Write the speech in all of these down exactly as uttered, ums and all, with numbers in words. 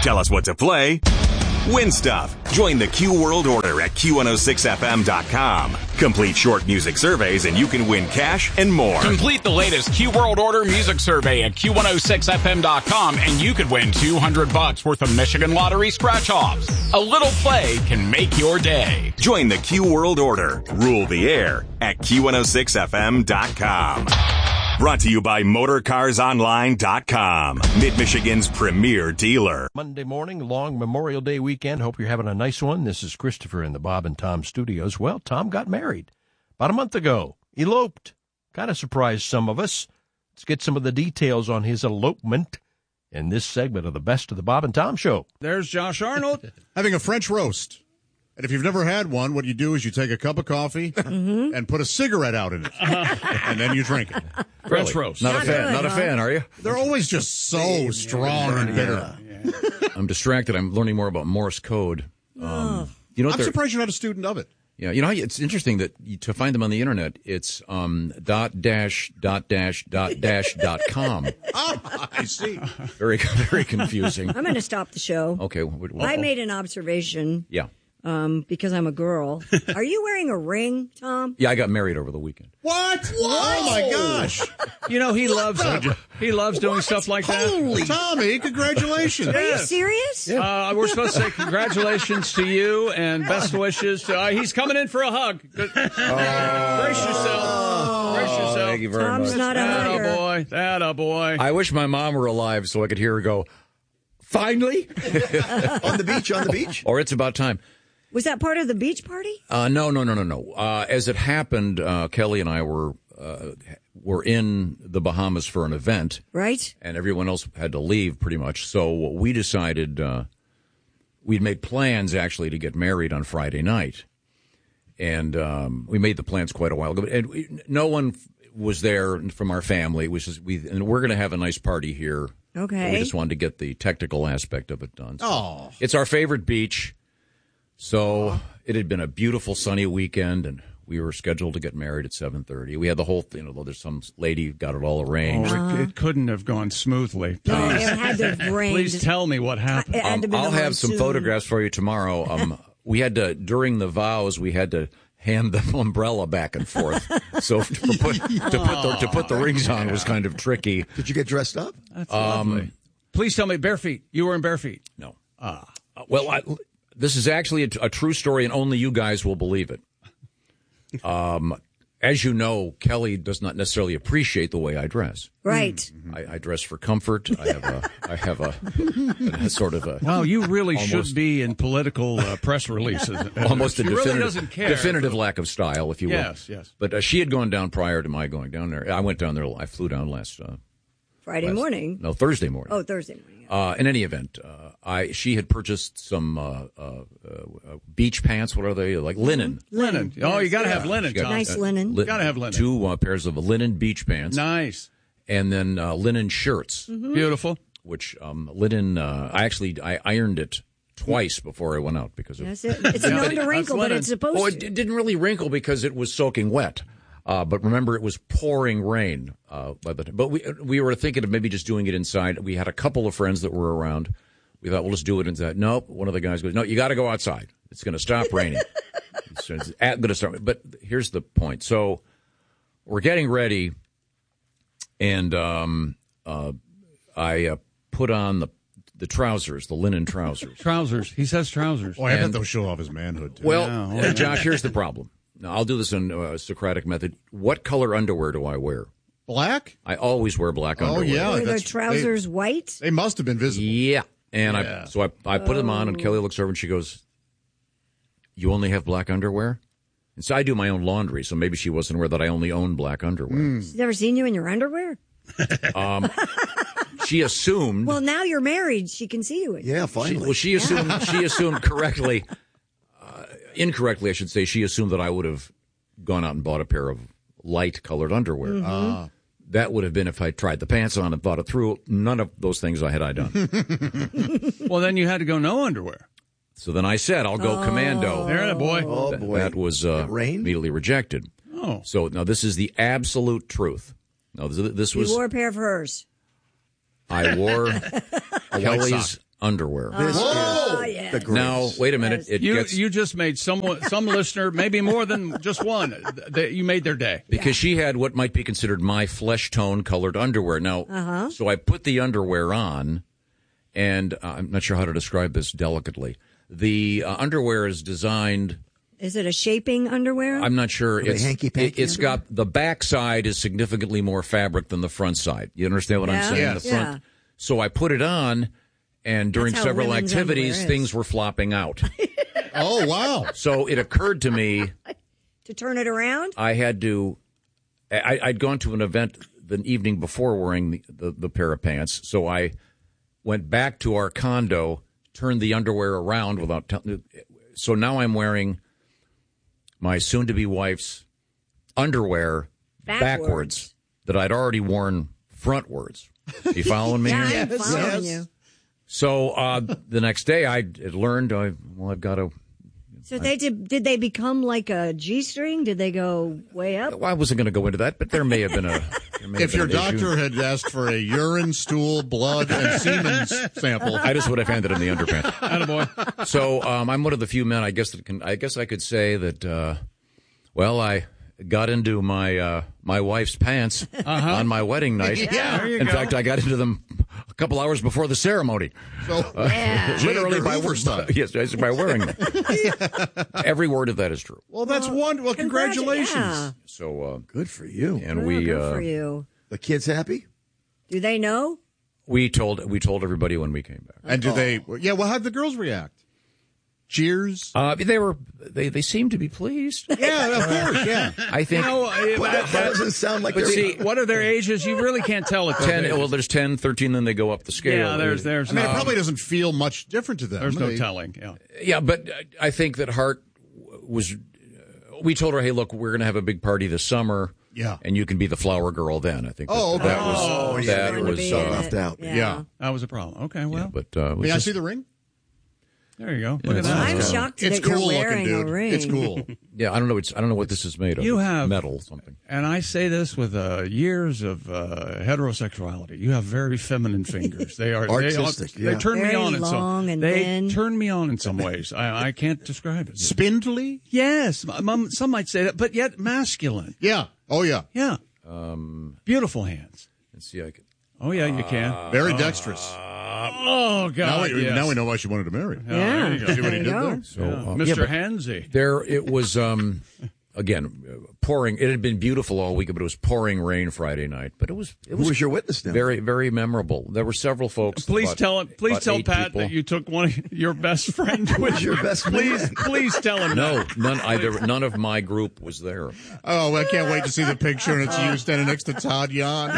Tell us what to play. Win stuff. Join the Q World Order at Q one oh six F M dot com. Complete short music surveys and you can win cash and more. Complete the latest Q World Order music survey at Q one oh six F M dot com and you could win two hundred bucks worth of Michigan Lottery scratch-offs. A little play can make your day. Join the Q World Order. Rule the air at Q one oh six F M dot com. Brought to you by Motor Cars Online dot com, Mid-Michigan's premier dealer. Monday morning, long Memorial Day weekend. Hope you're having a nice one. This is Christopher in the Bob and Tom studios. Well, Tom got married about a month ago. Eloped. Kind of surprised some of us. Let's get some of the details on his elopement in this segment of the Best of the Bob and Tom Show. There's Josh Arnold. Having a French roast. And if you've never had one, what you do is you take a cup of coffee Mm-hmm. and put a cigarette out in it. And then you drink it. French roast. Not, Not a fan. good, Not a huh? fan, are you? They're always just so strong and bitter. I'm distracted. I'm learning more about Morse code. Um, you know what I'm they're- surprised you're not a student of it. Yeah, you know, it's interesting that you, to find them on the internet, it's um, dot dash dot dash dot dash dot com. Oh, I see. Very, very confusing. I'm going to stop the show. Okay. What, what, I made an observation Yeah. um, because I'm a girl. Are you wearing a ring, Tom? Yeah, I got married over the weekend. What? Oh, my gosh. You know, he loves he loves doing stuff like that. Holy Tommy, congratulations. Are you serious? Uh, we're supposed to say congratulations to you and best wishes to. Uh, he's coming in for a hug. Good. Brace yourself. Brace yourself. Thank you very Tom's much. not a That a hugger. boy. That a boy. I wish my mom were alive so I could hear her go, finally? On the beach, on the beach. Or it's about time. Was that part of the beach party? Uh, no, no, no, no, no. Uh, as it happened, uh, Kelly and I were uh, were in the Bahamas for an event, Right? and everyone else had to leave pretty much. So we decided uh, we'd made plans actually to get married on Friday night, and um, we made the plans quite a while ago. And we, no one was there from our family. It was just, we and we're going to have a nice party here. Okay. We just wanted to get the technical aspect of it done. So Oh. it's our favorite beach. So it had been a beautiful sunny weekend, and we were scheduled to get married at seven thirty. We had the whole thing. You know, there's some lady who got it all arranged. Oh, it, it couldn't have gone smoothly. No, Please, it had to have rained. please tell me what happened. It had to Um, be I'll the have some monsoon. photographs for you tomorrow. Um, we had to, during the vows, we had to hand the umbrella back and forth. So to put, to put, the, to put the rings on was kind of tricky. Did you get dressed up? That's lovely. Please tell me, bare feet. You were in bare feet. No. Uh, well, I, this is actually a, a true story, and only you guys will believe it. Um, as you know, Kelly does not necessarily appreciate the way I dress. Right. I, I dress for comfort. I have a, I have a, a sort of a Wow, you really Almost. should be in political uh, press releases. almost a She really definitive, doesn't care. definitive lack of style, if you will. Yes, yes. But uh, she had gone down prior to my going down there. I went down there. I flew down last. Uh, Friday last- morning. No, Thursday morning. Oh, Thursday morning. Uh, in any event, uh, I she had purchased some uh, uh, uh, beach pants. What are they? Like linen. Linen. Oh, you got to have linen, She got, Tom. Nice linen. li- Gotta have linen. Two uh, pairs of linen beach pants, Nice. and then uh, linen shirts. Beautiful. Which um, linen? Uh, I actually I ironed it twice before I went out because of, Yes, it, it's known to wrinkle, but linen. it's supposed Oh, it to. d- didn't really wrinkle because it was soaking wet. Uh, but remember, it was pouring rain. Uh, by the time. But we we were thinking of maybe just doing it inside. We had a couple of friends that were around. We thought, we'll just do it inside. Nope. One of the guys goes, no, you got to go outside. It's going to stop raining. It's, it's going to start. But here's the point. So we're getting ready, and um, uh, I uh, put on the the trousers, the linen trousers. Trousers. He says trousers. Boy, I bet And- they'll show off his manhood, too. Well, Yeah. uh, Josh, here's the problem. Now, I'll do this in uh, Socratic method. What color underwear do I wear? Black? I always wear black Oh, underwear. yeah. Were the that's- trousers white? They must have been visible. Yeah. And I Yeah. so I, I put them on, and Kelly looks over and she goes, "You only have black underwear?" And so I do my own laundry, so maybe she wasn't aware that I only own black underwear. She's never seen you in your underwear? Um, she assumed. Well, now you're married. She can see you in. Yeah, she, finally. well, she assumed. She assumed correctly, uh, incorrectly, I should say. She assumed that I would have gone out and bought a pair of light-colored underwear. Mm-hmm. Ah. That would have been if I tried the pants on and thought it through. None of those things I had I done. Well, then you had to go no underwear. So then I said, I'll go commando. There, boy. Oh, Th- boy. That was uh, It rained? immediately rejected. Oh. So now this is the absolute truth. Now this, this You was wore a pair of hers. I wore white Kelly's sock. underwear. This Oh, is yes. the greatest. Now, wait a minute. Yes. It You gets you just made someone some listener, maybe more than just one, that you made their day. because she had what might be considered my flesh tone colored underwear. Now, Uh-huh. so I put the underwear on, and uh, I'm not sure how to describe this delicately. The uh, underwear is designed. Is it a shaping underwear? I'm not sure. they It's hanky-panky it, it's got the back side is significantly more fabric than the front side. You understand what Yeah. I'm saying? Yes. The front. Yeah. So I put it on, and during That's how several women's activities, underwear is. things were flopping out. Oh, wow. So it occurred to me to turn it around? I had to. I, I'd gone to an event the evening before wearing the, the, the pair of pants, so I went back to our condo, turned the underwear around without telling. So now I'm wearing my soon-to-be wife's underwear Backwards. backwards that I'd already worn frontwards. You following me? Yeah, here? I'm following you. So uh, the next day, I had learned. I well, I've got to. So they did. Did they become like a G-string? Did they go way up? Well, I wasn't going to go into that, but there may have been a. there may have If been your an issue. doctor had asked for a urine, stool, blood, and semen sample, I just would have handed him the underpants. Attaboy. So um, I'm one of the few men, I guess, that can. I guess I could say that. Uh, well, I got into my uh, my wife's pants on my wedding night. Yeah. There you In go. fact, I got into them a couple hours before the ceremony. so Yeah. Literally J. by Hoover style. Yes, just by wearing them. Every word of that is true. Well, that's one. Well, Congratu- congratulations. Yeah. So uh, Good for you. and Well, we good uh, for you. The kids happy? Do they know? we told we told everybody when we came back. And do they? Yeah. Well, how'd the girls react? Cheers. Uh, they were they they seemed to be pleased. Yeah, of course. Yeah. I think. No, uh, But that doesn't sound like But they're- see, what are their ages? You really can't tell at ten. ten. Well, there's ten, thirteen, then they go up the scale. Yeah, there's there's I mean, it no, probably doesn't feel much different to them. there's no They- telling. Yeah. Yeah, but I think that Hart was. We told her, "Hey, look, we're going to have a big party this summer. Yeah. and you can be the flower girl then." I think. That, Oh, okay. that was Oh, yeah, that they Going to was. be Uh, in left it. out. Yeah. Yeah. That was a problem. Okay, well, but uh, it was May I just- see the ring? there you go. Yeah, Look at it's that. I'm nice. shocked It's that cool you're wearing looking, dude. a ring. It's cool. yeah, I don't know. It's I don't know what this is made of. You have- metal something. And I say this with uh, years of uh, heterosexuality. You have very feminine fingers. They are Artistic, They, yeah. turn me Very on in some. long and they thin. turn me on in some ways. I, I can't describe it. Spindly? Yes, m- some might say that, but yet masculine. Yeah. Oh, yeah. Yeah, Um, beautiful hands. let's see. I can. Oh yeah, you can. Very dexterous. Oh Now God, we, yes. now we know why she wanted to marry. Yeah. there you go. See what he There did you go. there? So, Yeah. uh, Mister yeah, but Hansy. there it was. Um, again, uh, pouring. It had been beautiful all week, but it was pouring rain Friday night. But it was. It Who was was your witness now? very, very memorable. There were several folks. Please about- tell him. Please about tell eight Pat people. that you took one of your best friend with your best Please, man. please tell him. No, that. none. Either none of my group was there. Oh, I can't wait to see the picture, and it's you standing next to Todd Yan.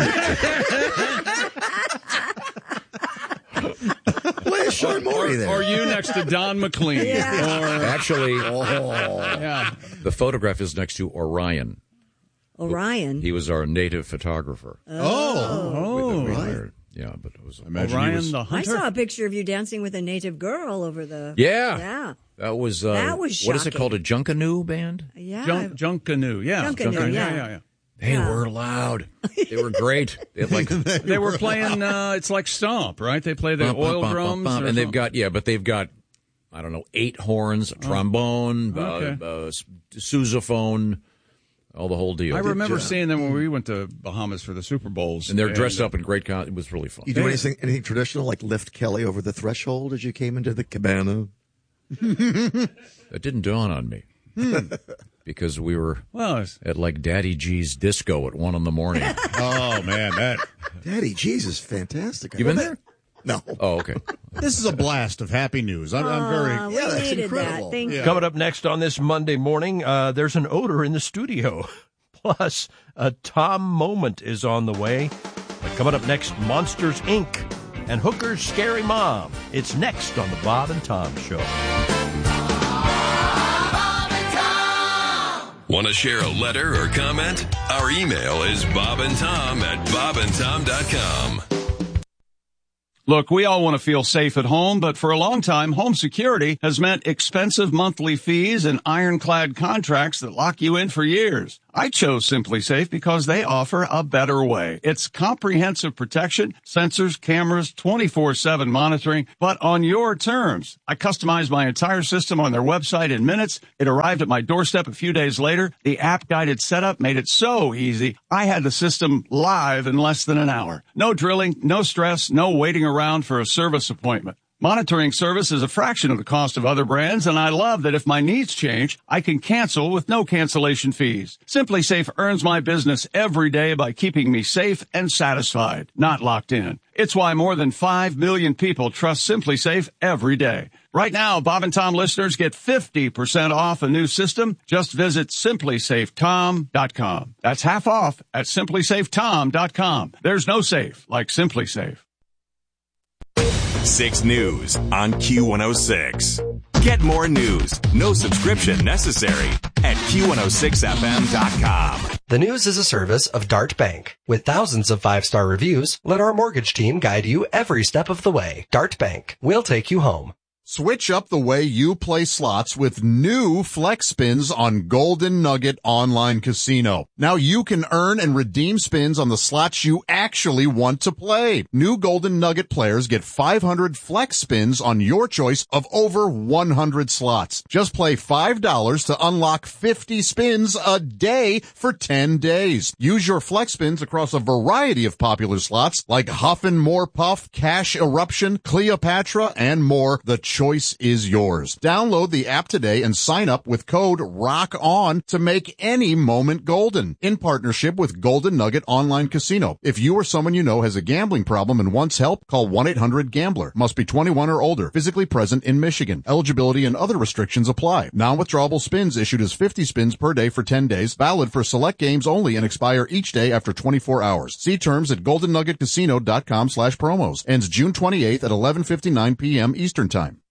Why is Sean Morey there? Or you next to Don McLean. Yeah. Actually, Oh. Yeah. the photograph is next to Orion. Orion. He was our native photographer. Oh. Oh, We hired. Yeah, but it was. Imagine he Orion was- the I hunter. saw a picture of you dancing with a native girl over the. Yeah. Yeah. That was. Uh, That was what is it shocking. called? A Junkanoo band? Yeah. Junk, Junkanoo. Yeah. Junkanoo, Junkanoo, yeah. yeah, yeah. They Yeah. were loud. They were great. They had like They were playing. Uh, it's like Stomp, right? They play the bum, bum, oil bum, drums, bum, bum. or and they've something. got yeah, but they've got I don't know eight horns, a trombone, okay. uh, uh, s- sousaphone, all the whole deal. I remember job. seeing them when we went to Bahamas for the Super Bowls, and they're dressed up in great. Con- it was really fun. You do anything anything traditional like lift Kelly over the threshold as you came into the cabana? That didn't dawn on me because we were Well, it's- at like Daddy G's disco at one in the morning. Oh, man, that. Daddy, Jesus, fantastic. You been there? No. Oh, okay. This is a blast of happy news. I'm, I'm Uh, very. we Yeah, that's needed incredible. that. Thank you. Coming up next on this Monday morning, uh, there's an odor in the studio. Plus, a Tom moment is on the way. But coming up next, Monsters, Incorporated and Hooker's Scary Mom. It's next on the Bob and Tom Show. Want to share a letter or comment? Our email is bob and tom at bob and tom dot com. Look, we all want to feel safe at home, but for a long time, home security has meant expensive monthly fees and ironclad contracts that lock you in for years. I chose Simply Safe because they offer a better way. It's comprehensive protection, sensors, cameras, twenty-four seven monitoring, but on your terms. I customized my entire system on their website in minutes. It arrived at my doorstep a few days later. The app-guided setup made it so easy. I had the system live in less than an hour. No drilling, no stress, no waiting around for a service appointment. Monitoring service is a fraction of the cost of other brands, and I love that if my needs change, I can cancel with no cancellation fees. Simply Safe earns my business every day by keeping me safe and satisfied, not locked in. It's why more than five million people trust Simply Safe every day. Right now, Bob and Tom listeners get fifty percent off a new system. Just visit simply safe tom dot com. That's half off at simply safe tom dot com. There's no safe like Simply Safe. six News on Q one oh six. Get more news, no subscription necessary at Q one oh six F M dot com. The News is a service of Dart Bank. With thousands of five-star reviews, let our mortgage team guide you every step of the way. Dart Bank. We'll take you home. Switch up the way you play slots with new Flex Spins on Golden Nugget Online Casino. Now you can earn and redeem spins on the slots you actually want to play. New Golden Nugget players get five hundred Flex Spins on your choice of over one hundred slots. Just play five dollars to unlock fifty spins a day for ten days. Use your Flex Spins across a variety of popular slots like Huff and More Puff, Cash Eruption, Cleopatra, and more. The choice is yours. Download the app today and sign up with code ROCKON to make any moment golden. In partnership with Golden Nugget Online Casino. If you or someone you know has a gambling problem and wants help, call one eight hundred gambler. Must be twenty-one or older. Physically present in Michigan. Eligibility and other restrictions apply. Non-withdrawable spins issued as fifty spins per day for ten days. Valid for select games only and expire each day after twenty-four hours. See terms at golden nugget casino dot com slash promos. Ends June twenty-eighth at eleven fifty-nine p.m. Eastern Time.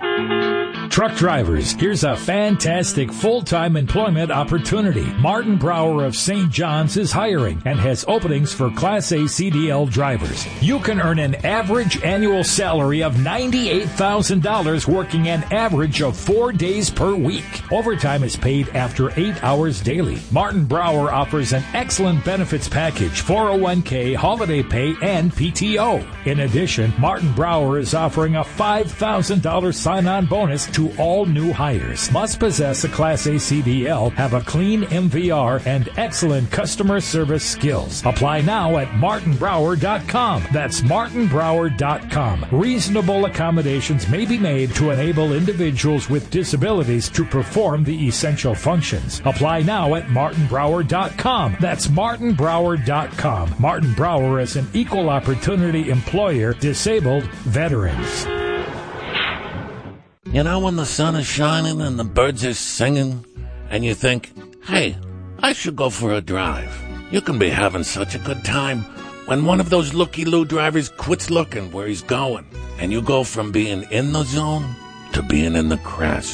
Truck drivers, here's a fantastic full-time employment opportunity. Martin Brower of Saint John's is hiring and has openings for Class A C D L drivers. You can earn an average annual salary of ninety-eight thousand dollars working an average of four days per week. Overtime is paid after eight hours daily. Martin Brower offers an excellent benefits package, four oh one k, holiday pay, and P T O. In addition, Martin Brower is offering a five thousand dollars sign-on bonus to all new hires. Must possess a Class A C D L, have a clean M V R, and excellent customer service skills. Apply now at martin brower dot com. That's martin brower dot com. Reasonable accommodations may be made to enable individuals with disabilities to perform the essential functions. Apply now at martin brower dot com. That's martin brower dot com. Martin Brower is an equal opportunity employer, disabled veterans. You know when the sun is shining and the birds are singing and you think, hey, I should go for a drive. You can be having such a good time when one of those looky-loo drivers quits looking where he's going and you go from being in the zone to being in the crash.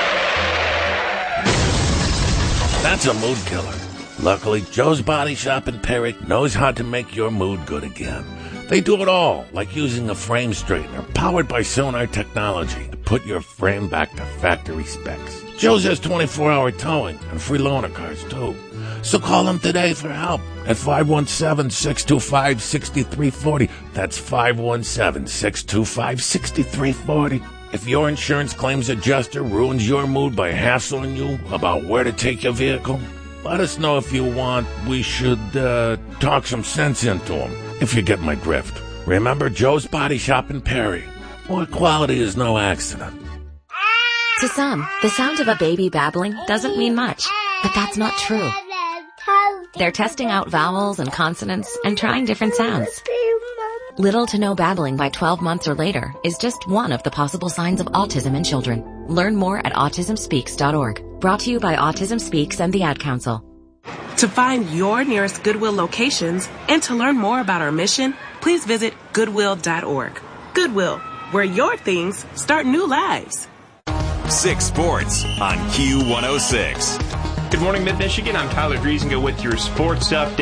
That's a mood killer. Luckily, Joe's Body Shop in Perry knows how to make your mood good again. They do it all, like using a frame straightener powered by Sonar technology to put your frame back to factory specs. Joe's has twenty-four hour towing and free loaner cars, too. So call them today for help at five one seven, six two five, six three four zero. That's five one seven, six two five, six three four zero. If your insurance claims adjuster ruins your mood by hassling you about where to take your vehicle, let us know if you want. We should uh, talk some sense into them, if you get my drift. Remember, Joe's Body Shop in Perry, where quality is no accident. To some, the sound of a baby babbling doesn't mean much, but that's not true. They're testing out vowels and consonants and trying different sounds. Little to no babbling by twelve months or later is just one of the possible signs of autism in children. Learn more at autism speaks dot org. Brought to you by Autism Speaks and the Ad Council. To find your nearest Goodwill locations and to learn more about our mission, please visit goodwill dot org. Goodwill, where your things start new lives. Six Sports on Q one oh six. Good morning, Mid-Michigan. I'm Tyler Driesinger with your sports update.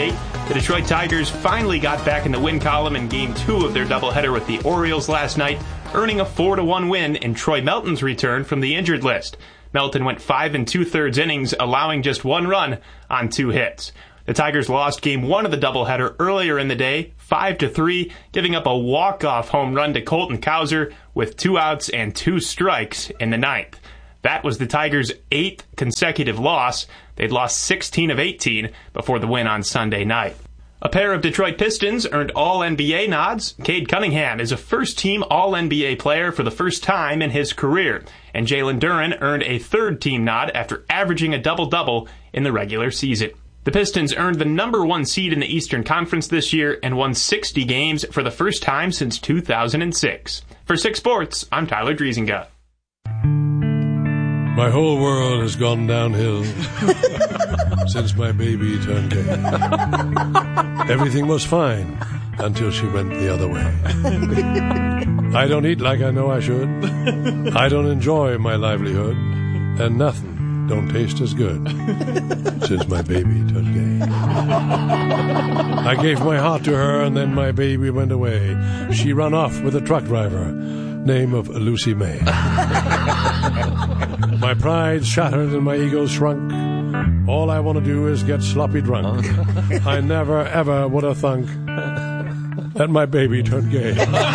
The Detroit Tigers finally got back in the win column in Game two of their doubleheader with the Orioles last night, earning a four to one win in Troy Melton's return from the injured list. Melton went five and two-thirds innings, allowing just one run on two hits. The Tigers lost Game one of the doubleheader earlier in the day, five to three, giving up a walk-off home run to Colton Cowser with two outs and two strikes in the ninth. That was the Tigers' eighth consecutive loss. They'd lost sixteen of eighteen before the win on Sunday night. A pair of Detroit Pistons earned All N B A nods. Cade Cunningham is a first-team All N B A player for the first time in his career, and Jalen Duren earned a third-team nod after averaging a double-double in the regular season. The Pistons earned the number one seed in the Eastern Conference this year and won sixty games for the first time since two thousand six. For Six Sports, I'm Tyler Driesinga. My whole world has gone downhill since my baby turned gay. Everything was fine until she went the other way. I don't eat like I know I should. I don't enjoy my livelihood. And nothing don't taste as good since my baby turned gay. I gave my heart to her and then my baby went away. She ran off with a truck driver, name of Lucy May. My pride shattered and my ego shrunk. All I want to do is get sloppy drunk. I never ever would have thunk that my baby turned gay.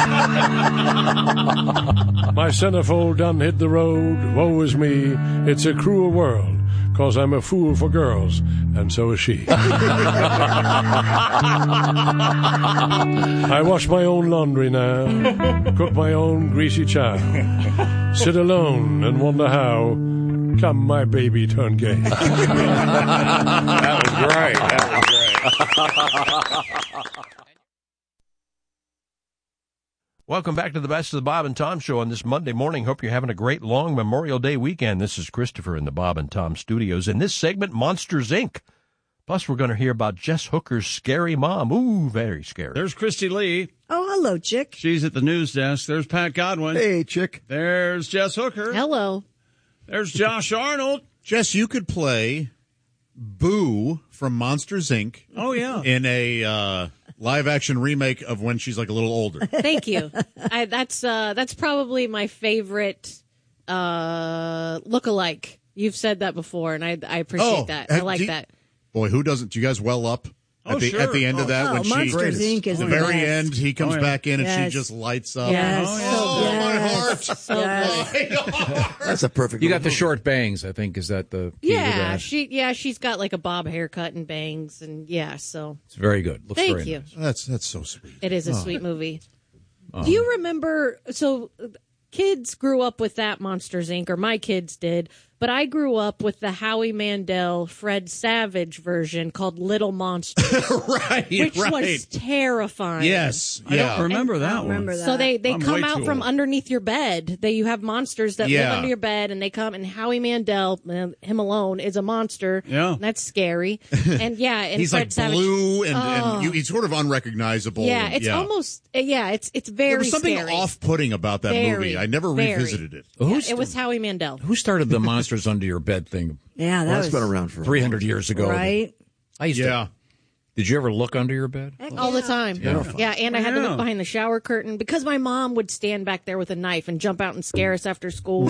My centerfold done hit the road. Woe is me, it's a cruel world, 'cause I'm a fool for girls, and so is she. I wash my own laundry now, cook my own greasy chow, sit alone and wonder how come my baby turned gay. That was great. That was great. Welcome back to the Best of the Bob and Tom Show on this Monday morning. Hope you're having a great long Memorial Day weekend. This is Christopher in the Bob and Tom Studios. In this segment, Monsters, Incorporated. Plus, we're going to hear about Jess Hooker's scary mom. Ooh, very scary. There's Christy Lee. Oh, hello, Chick. She's at the news desk. There's Pat Godwin. Hey, Chick. There's Jess Hooker. Hello. There's Josh Arnold. Jess, you could play Boo from Monsters, Incorporated. Oh, yeah. In a uh, live-action remake of when she's like a little older. Thank you. I, that's uh, that's probably my favorite uh, look-alike. You've said that before, and I, I appreciate Oh, that. I like do you- that. Boy, who doesn't? Do you guys well up? At Oh, the sure. at the end of that, Oh, when she Monsters, Incorporated is the the very best. end, he comes Oh, yeah. back in and Yes. she just lights up. Yes. Oh, yeah. Oh, Yes. my heart! So Yes. good. My heart! That's a perfect You got the movie. short bangs, I think. Is that the key to Yeah, that? she yeah she's got like a bob haircut and bangs, and yeah, so It's very good. Looks thank very you. nice. That's that's so sweet. It is a sweet movie. Do you remember? So kids grew up with that Monsters, Incorporated, or my kids did. But I grew up with the Howie Mandel, Fred Savage version called Little Monsters, right, which right. was terrifying. Yes, I yeah. don't remember that one. remember that. So they, they I'm come way out too from old. underneath your bed. They you have monsters that Yeah. live under your bed, and they come. And Howie Mandel, uh, him alone, is a monster. Yeah. And that's scary. And yeah, and He's Fred like Savage, blue and, Oh. and you, he's sort of unrecognizable. Yeah, it's yeah. almost uh, yeah, it's it's very There was something scary. off-putting about that Very, movie. I never very. revisited it. Yeah, Who's- it was Howie Mandel. Who started the Monsters Under Your Bed thing Yeah, that Well, was that's been around for a three hundred years ago? right. I used Yeah. to. Did you ever look under your bed? All the time. Yeah. Yeah, and I had to Yeah. look behind the shower curtain because my mom would stand back there with a knife and jump out and scare us after school.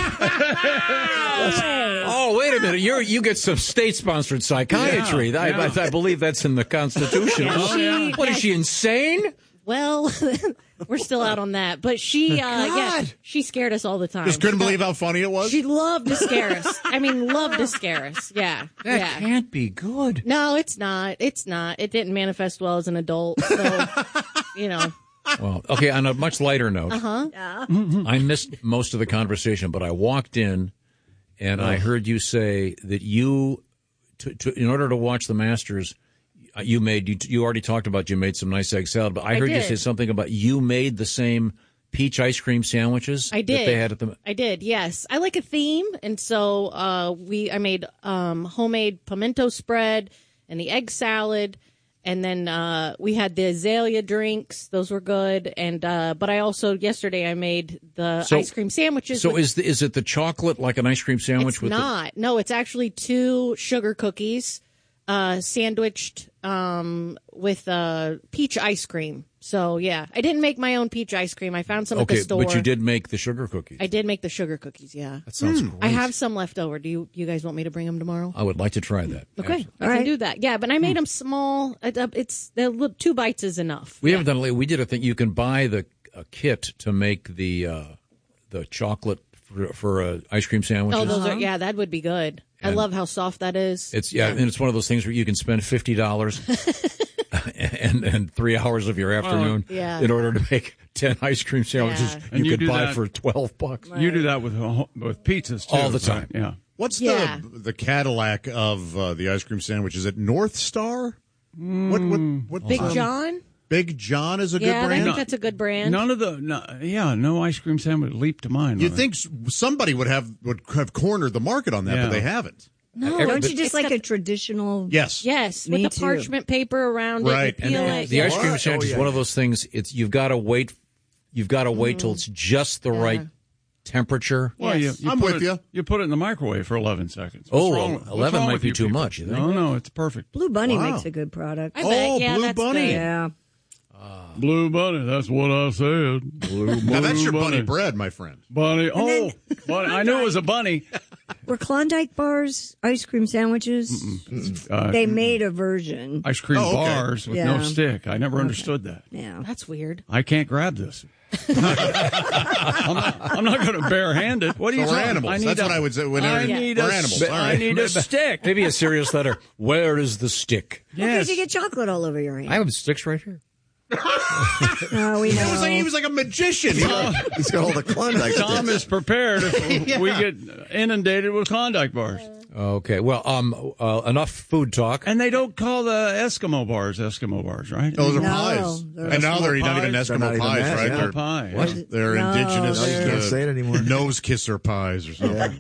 Oh, wait a minute! You you get some state-sponsored psychiatry. Yeah, I, yeah. I, I believe that's in the Constitution. Yeah, Oh, she- yeah. What is she insane? Well, we're still out on that, but she, uh, yeah, God. she scared us all the time. Just couldn't believe how funny it was. She loved to scare us. I mean, loved to scare us. Yeah, That yeah. can't be good. No, it's not. It's not. It didn't manifest well as an adult. So, you know. Well, okay. On a much lighter note, Uh-huh. I missed most of the conversation, but I walked in and I heard you say that you, to, to, in order to watch the Masters, uh, you made you, you already talked about you made some nice egg salad, but I, I heard you did. say something about you made the same peach ice cream sandwiches I did. that they had at the. I did. Yes, I like a theme, and so uh, we. I made um, homemade pimento spread and the egg salad, and then uh, we had the azalea drinks. Those were good, and uh, but I also yesterday I made the So- ice cream sandwiches. So with- is the, is it the chocolate like an ice cream sandwich it's with not? No, it's actually two sugar cookies. uh, sandwiched um, with uh, peach ice cream. So, yeah, I didn't make my own peach ice cream. I found some okay, at the store. but you did make the sugar cookies. I did make the sugar cookies, yeah. That sounds great. I have some left over. Do you, you guys want me to bring them tomorrow? I would like to try that. Okay, Absolutely. I can do that. Yeah, but I made them small. It- uh, It's they're li- two bites is enough. We haven't done it. We did a thing. You can buy the a kit to make the uh, the chocolate for, for uh, ice cream sandwiches. Oh, those are yeah, that would be good. I And- love how soft that is. It's yeah, and it's one of those things where you can spend fifty dollars and and three hours of your afternoon yeah. in order to make ten ice cream sandwiches Yeah. you, And you could do buy that- for twelve bucks. You do that with with pizzas too, All the time. right? Yeah. What's Yeah. the the Cadillac of uh, the ice cream sandwich? Is it North Star? What what what? Big um, John? Big John is a Yeah, good I brand. think that's a good brand. None of the no, yeah, no ice cream sandwich leaped to mind. You'd think s- somebody would have would have cornered the market on that, Yeah. but they haven't. No, Every- don't you but- just like a traditional? Yes. Yes, Me with the too. parchment paper around Right. it. You peel And it. the ice cream What? sandwich Oh, is yeah. one of those things. It's you've got to wait. You've got to wait till it's just the right temperature. Well, Yes. you, you I'm put with it- you. You put it in the microwave for eleven seconds. Oh, What's wrong with- what's eleven wrong might with be you too people? much, you think? No, no, it's perfect. Blue Bunny Wow. makes a good product. I bet. Oh, Yeah, Blue that's Bunny. good. Yeah. Blue bunny, that's what I said. Blue, Now that's blue your bunny bread, my friend. Bunny. Oh, then- bunny. I knew it was a bunny. Were Klondike bars ice cream sandwiches? Uh, They made a version. ice cream Oh, okay. bars with no Yeah. stick. I never understood that. Yeah. That's weird. I can't grab this. I'm not, I'm not going to barehand it. What are So you we're talking- animals. I need That's a- what I would say whenever- I need We're a, animals. st- All I right. need a stick. Maybe a serious letter. Where is the stick? Because Yes. you get chocolate all over your hand. I have sticks right here. Oh, we It know. was like he was like a magician. He's got all the Klondike. Tom sticks. is prepared if Yeah. we get inundated with Klondike bars. Okay. Well, um, uh, enough food talk. And they don't call the Eskimo bars Eskimo bars, right? Those are No, pies, they're and now they're Eskimo not even pies? Eskimo They're not even pies, that, right? yeah. They're, pie. What? they're No, indigenous. they're- You can't say it anymore. Nose kisser pies or something.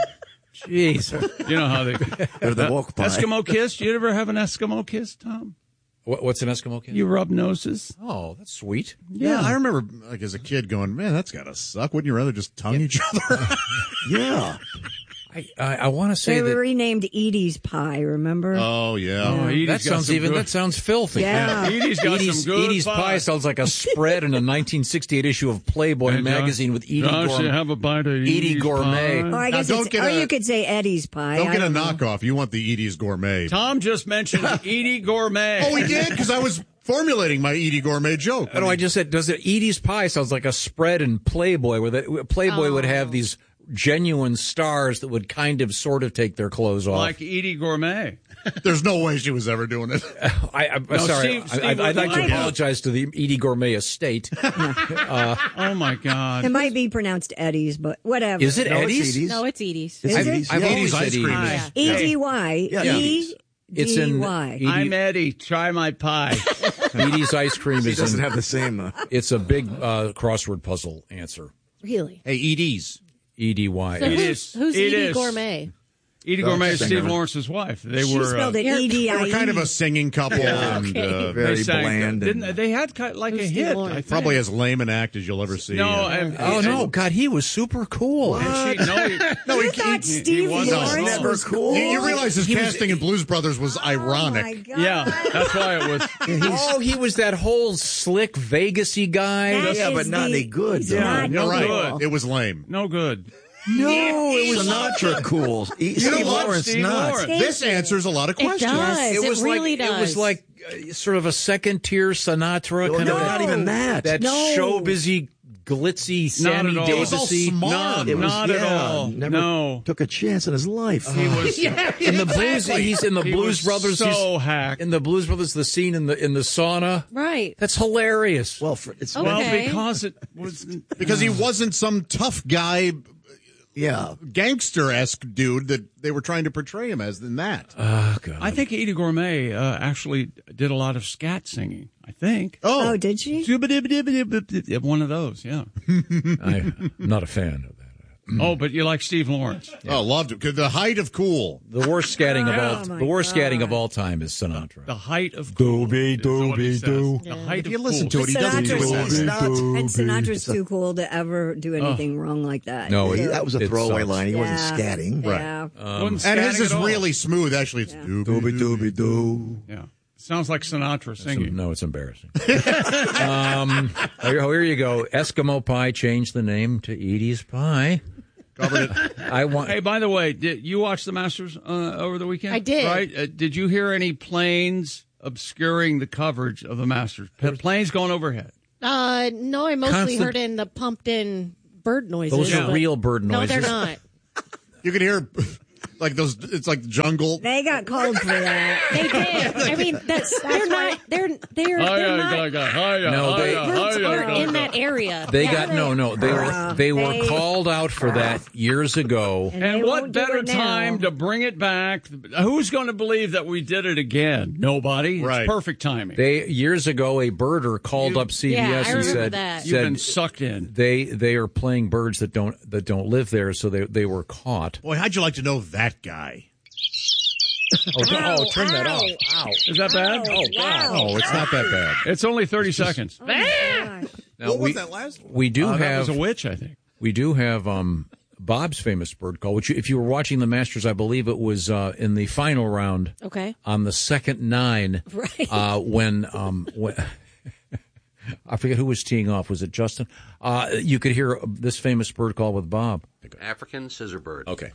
Jeez. You know how they. They're the woke pie. Eskimo kiss? You ever have an Eskimo kiss, Tom? What, what's an Eskimo kid? You rub noses? Oh, that's sweet. Yeah, I remember like as a kid going, man, that's gotta suck. Wouldn't you rather just tongue each other? Yeah. I, I, I want to say They that. renamed Edie's pie, remember? Oh yeah. Oh, Edie's That got sounds some even. good- That sounds filthy. Yeah. Edie's got Edie's, some good Edie's pie. pie. sounds like a spread in a nineteen sixty-eight issue of Playboy Hey, Josh- magazine with Edie Josh, Gourmet. you have a bite of Edie Edie's Gourmet. Or pie? I Now, guess don't it's, get or a- you could say Eddie's pie. Don't I get a don't know. knockoff. You want the Edie's Gourmet. Tom just mentioned Edie Gourmet. Oh, he did because I was formulating my Edie Gourmet joke. Oh, no, I just said, does it? Edie's pie sounds like a spread in Playboy, where the, Playboy would have these genuine stars that would kind of, sort of take their clothes off. Like Edie Gourmet. There's no way she was ever doing it. I, I'm No, sorry. Steve- Steve I, I'd, I'd like to would- apologize to the Edie Gourmet estate. uh, Oh my God. It might be pronounced Eddie's, but whatever. is it No, it's Eddie's? Edie's. No, it's Edie's. Is I've, it? I've Yeah. always Edie's said ice cream Edie's. is- E D Y. Yeah, E It's in D Y. Edie- I'm Eddie. Try my pie. Edie's ice cream He is doesn't in, have the same. Uh, it's a big uh, crossword puzzle answer. Really? Hey, Edie's. E D Y. So It who's, is. who's It Edie is. Gourmet? Edie Dog Gourmet is singer. Steve Lawrence's wife. They She were. spelled uh, it E D They I were kind of a E. singing couple, and okay. uh, Very they sang, bland. Didn't and- they? They had kind of like Who's a Steve hit. Lawrence? I think. probably as lame an act as you'll ever see. No, Uh, and, Oh and- no, God, he was super cool. and she, no, he, no, You he, thought he- Steve was Lawrence never was cool. you, you realize his He was- casting in Blues Brothers was ironic. Oh my God. yeah, that's why it was. Oh, he was that whole slick Vegas-y guy. That Yeah, is but not the- any good, he's though. not No You're right. good. It was lame. No good. No, it was Sinatra cool. E- You know Steve what? Lawrence Steve not. Lawrence. This answers a lot of It questions. does. It It was really like does. it was like uh, sort of a second-tier Sinatra Oh, kind no, of not even that. that No. showbizy, glitzy, Sammy at all. It was all Davis-y. smart. Not, It was, not yeah, at all. Never No. took a chance in his life. He was. In the blues, he's in the He Blues was Brothers. so he's, hacked. in the Blues Brothers, the scene in the in the sauna. Right. That's hilarious. Well, for, it's Well, Okay. because it was. Because he wasn't some tough guy, yeah. gangster-esque dude that they were trying to portray him as than that. Oh God. I think Edie Gourmet uh, actually did a lot of scat singing. I think. Oh, did she? One of those, yeah. I'm not a fan of that. Oh, but you like Steve Lawrence. Oh, loved it. The height of cool. The worst scatting of all. Oh, my the worst God. scatting of all time is Sinatra. The height of cool. Doobie, doobie, doo. The height If of you listen cool. to it, he doesn't do Sinatra's, it. not, and Sinatra's too cool to ever do anything wrong like that. No, So- it- That was a It throwaway sucks. line. He wasn't Yeah. scatting. Yeah. Wasn't And his scatting is at all. really smooth. Actually, it's doobie Doobie doobie doo. Yeah. Sounds like Sinatra singing. No, it's embarrassing. um, here, here you go. Eskimo Pie changed the name to Edie's Pie. Covered it. I want. Hey, by the way, did you watch the Masters uh, over the weekend? I did. Right? Uh, did you hear any planes obscuring the coverage of the Masters? P- planes going overhead. Uh, no, I mostly Constant- heard in the pumped in bird noises. Those are but- real bird No, noises. they're not. You can hear like those. It's like jungle. They got called for that. They did. I mean, that's they're not. They're they're, they're not. No, they- Birds aren't in that area. They Yeah. got no, no. They were Uh, they were they- called out for that years ago. And they And what won't do better it now. time to bring it back? Who's going to believe that we did it again? Nobody. Right. It's perfect timing. They years ago, a birder called up C B S Yeah, I and remember said, that. You've been said sucked in. they they are playing birds that don't that don't live there, so they they were caught. Boy, how'd you like to know that guy? Oh, t- oh turn that off! Ow! Is that bad? Oh, God. No, it's not that bad. It's only thirty seconds. Oh, my gosh. Now, What we, was that last one? We do Uh, that have was a witch, I think. we do have um, Bob's famous bird call. Which, you, if you were watching the Masters, I believe it was uh, in the final round Okay. on the second nine. Right. Uh, when um, when I forget who was teeing off. Was it Justin? Uh, you could hear this famous bird call with Bob. African scissor bird. Okay.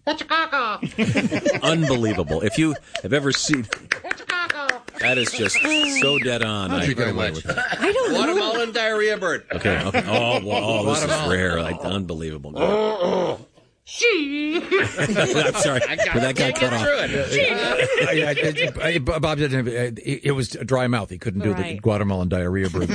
Unbelievable. If you have ever seen, that is just so dead on. How'd I you get away with that? I don't know. Watermelon diarrhea bird. Okay. okay. Oh, well, oh, this is rare. Like, unbelievable. She. I'm sorry, but that got cut off. Yeah, it- it- Bob didn't have, it, it was a dry mouth. He couldn't do the Right. Guatemalan diarrhea bird.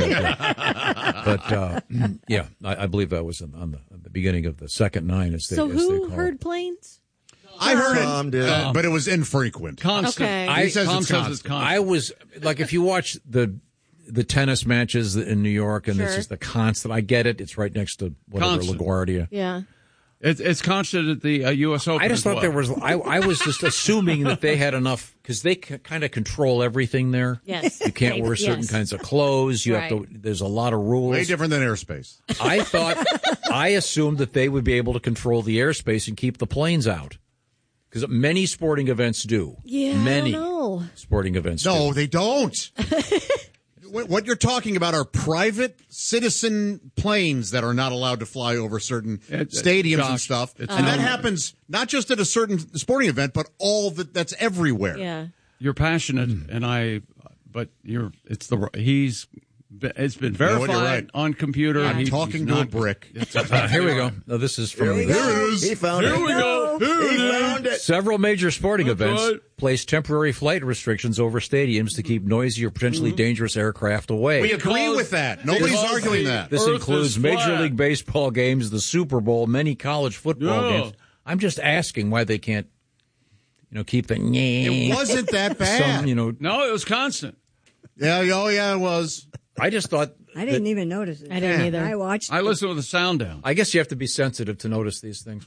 But uh, yeah, I, I believe that was on the, the beginning of the second nine. As they, So as they who call heard it. planes? I heard Tom it, did. uh, but it was infrequent. Constant. Okay. I, He says Tom it's says constant. it's constant. I was like, if you watch the the tennis matches in New York, and this Sure. is the constant. I get it. It's right next to whatever Constant. LaGuardia. Yeah. It's, it's constant at the uh, U S Open. I just as thought well. there was. I, I was just assuming that they had enough because they c- kind of control everything there. Yes. You can't They- wear certain yes. kinds of clothes. You have Right. to. There's a lot of rules. Way different than airspace. I thought. I assumed that they would be able to control the airspace and keep the planes out because many sporting events do. Yeah. Many I don't know. sporting events. No, do. they don't. What what you're talking about are private citizen planes that are not allowed to fly over certain It- stadiums and Josh, stuff. it's And that not- happens not just at a certain sporting event, but all that that's everywhere. Yeah. You're passionate, and I, but you're. It's the he's. It's been know what, verified you're right. on computer. I'm He- talking he's to a not- brick. It's Uh, exactly here we go. right. Now, this is from Here we go. He found Here it. we go. Here He it is. found it. Several major sporting That's events right. place temporary flight restrictions over stadiums to keep noisy or potentially dangerous aircraft away. We agree Because- with that. Nobody's because arguing the that. This Earth includes is Major flat. League Baseball games, the Super Bowl, many college football Yeah. games. I'm just asking why they can't, you know, keep the. It wasn't that bad. Some, you know, No, it was constant. Yeah, oh yeah, it was. I just thought. I didn't even notice it. I didn't Yeah. either. I watched. I listened with the sound down. I guess you have to be sensitive to notice these things.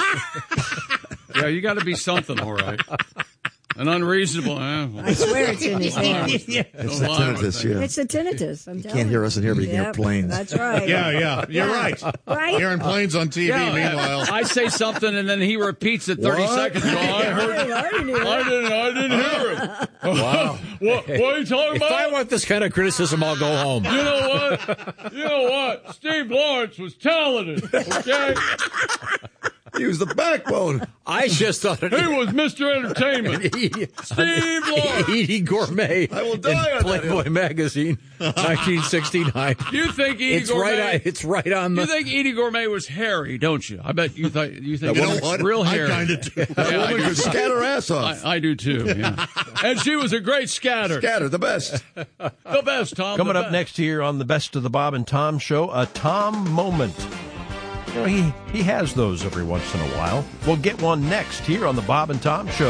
Yeah, you got to be something, all right. An unreasonable. Eh, well, I swear it's in his hand. It's the Don't lie about tinnitus, that. yeah. It's the tinnitus. I'm You telling can't hear us in here, but you can hear Yep, planes. That's right. Yeah, yeah. You're right. Right? Hearing planes on T V, Yeah, meanwhile. I say something and then he repeats it thirty What? seconds. Well, I heard. I didn't hear I it. didn't. I didn't hear it. Wow. What, what are you talking If I about? want this kind of criticism, I'll go home. You know what? You know what? Steve Lawrence was talented. Okay, He was the backbone. I just thought it. he was Mister Entertainment. Steve Lawrence. Edie Gourmet. I will die in on that Playboy hill. magazine, nineteen sixty-nine. You think Edie It's Gourmet? right. On, it's right on the. You think Edie Gourmet was hairy, don't you? I bet you thought you think You it know was what? real I hairy. kind of do. Yeah, I Woman do. could scatter ass off. I, I do too. Yeah. And she was a great scatter. Scatter, the best. The best, Tom. Coming the up best. next here on the Best of the Bob and Tom Show, a Tom moment. You know, he, he has those every once in a while. We'll get one next here on the Bob and Tom Show.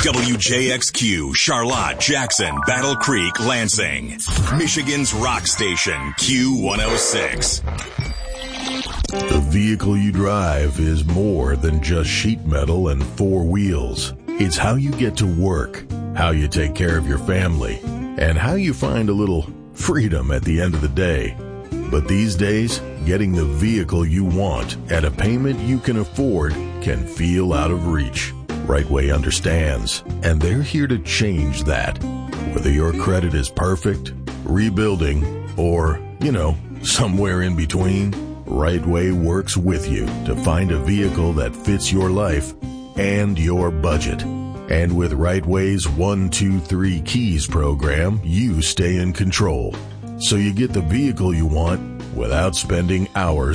W J X Q, Charlotte, Jackson, Battle Creek, Lansing. Michigan's rock station, Q one oh six. The vehicle you drive is more than just sheet metal and four wheels. It's how you get to work, how you take care of your family, and how you find a little freedom at the end of the day. But these days, getting the vehicle you want at a payment you can afford can feel out of reach. Rightway understands, and they're here to change that. Whether your credit is perfect, rebuilding, or, you know, somewhere in between, Rightway works with you to find a vehicle that fits your life and your budget. And with Rightway's one two three Keys program, you stay in control. So you get the vehicle you want without spending hours